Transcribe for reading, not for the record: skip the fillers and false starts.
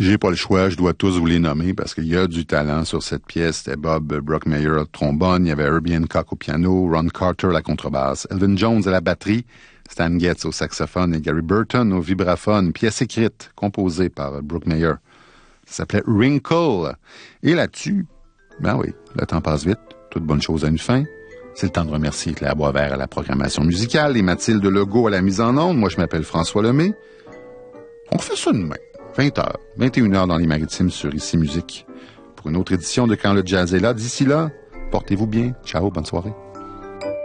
J'ai pas le choix, je dois tous vous les nommer parce qu'il y a du talent sur cette pièce. C'était Bob Brookmeyer au trombone, il y avait Herbie Hancock au piano, Ron Carter à la contrebasse, Elvin Jones à la batterie, Stan Getz au saxophone et Gary Burton au vibraphone. Pièce écrite, composée par Brookmeyer. Ça s'appelait Wrinkle. Et là-dessus, ben oui, le temps passe vite, toute bonne chose a une fin. C'est le temps de remercier Claire Boisvert à la programmation musicale et Mathilde Legault à la mise en onde. Moi, je m'appelle François Lemay. On refait ça demain, 20h, 21h dans les Maritimes sur Ici Musique, pour une autre édition de Quand le jazz est là. D'ici là, portez-vous bien. Ciao, bonne soirée.